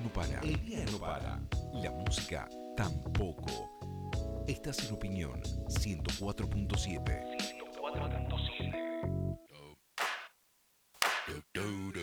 no para. El día no para. La música tampoco. Estás en Opinión 104.7. 104.7.